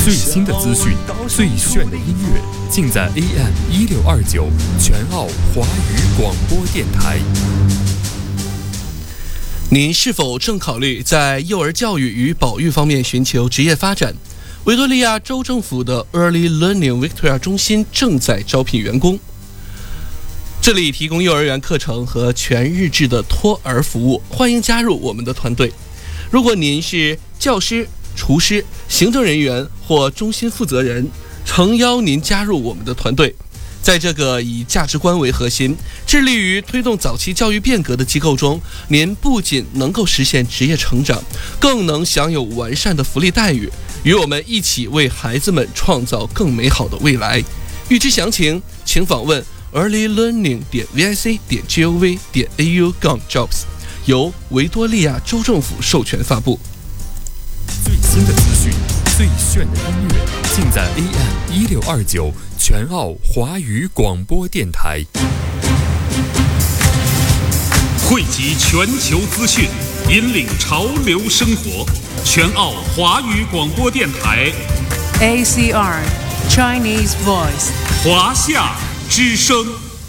最新的资讯，最炫的音乐，尽在 AM1629全澳华语广播电台。 您是否正考虑在幼儿教育与保育方面寻求职业发展？维多利亚州政府的 Early Learning Victoria 中心正在招聘员工，这里提供幼儿园课程和全日制的托儿服务，欢迎加入我们的团队。如果您是教师、厨师、行政人员或中心负责人，诚邀您加入我们的团队。在这个以价值观为核心、致力于推动早期教育变革的机构中，您不仅能够实现职业成长，更能享有完善的福利待遇，与我们一起为孩子们创造更美好的未来。预知详情，请访问 earlylearning.vic.gov.au/jobs， 由维多利亚州政府授权发布。 最新的资讯，最炫的音乐，尽在 AM1629全澳华语广播电台。 汇集全球资讯，引领潮流生活。全澳华语广播电台 ACR Chinese Voice 华夏之声。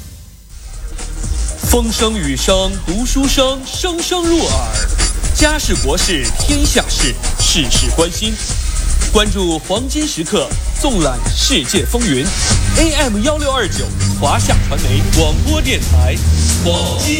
风声雨声读书声，声声入耳。家事国事天下事，事事关心。关注黄金时刻，纵览世界风云。AM1629华夏传媒广播电台黄金